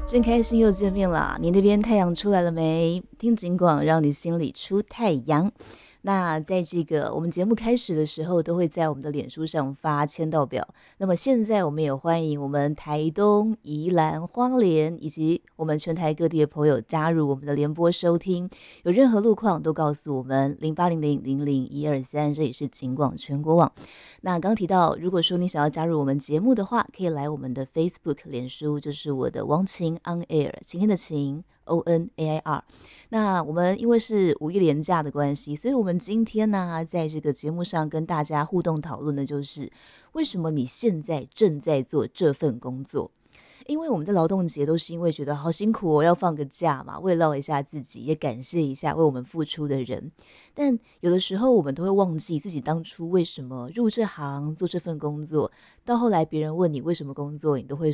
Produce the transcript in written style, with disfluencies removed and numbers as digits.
真开心又见面了，你那边太阳出来了没？听警广让你心里出太阳。那在这个我们节目开始的时候，都会在我们的脸书上发签到表。那么现在我们也欢迎我们台东、宜兰、花莲以及我们全台各地的朋友加入我们的联播收听。有任何路况都告诉我们0800000123，这也是警广全国网。那刚提到，如果说你想要加入我们节目的话，可以来我们的 Facebook 脸书，就是我的王晴 On Air， 晴天的晴ONAIR。那我们因为是五一连假的关系，所以我们今天呢，在这个节目上跟大家互动讨论的就是为什么你现在正在做这份工作。因为我们的劳动节都是因为觉得好辛苦哦，要放个假嘛，慰劳一下自己，也感谢一下为我们付出的人。但有的时候我们都会忘记自己当初为什么入这行做这份工作，到后来别人问你为什么工作，你都会